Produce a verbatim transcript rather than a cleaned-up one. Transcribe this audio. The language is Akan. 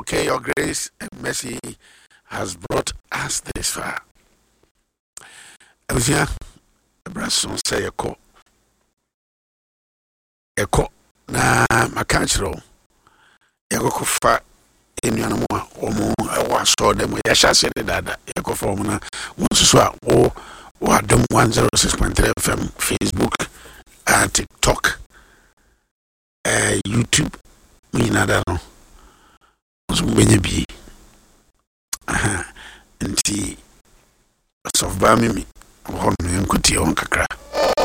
okay, your grace and mercy has brought us this far. Abusia, Abrason say eko. Eko na makachiro. Yako kufa enuanu a omo ewa so dem ya hyase de dada. Yako form na wonso a wo wa dom one oh six point three F M, Facebook, uh, TikTok, uh, YouTube, minada no. Wonso mbenye bi. Aha. Nti sof ba mimi. Won nkuti on kakra.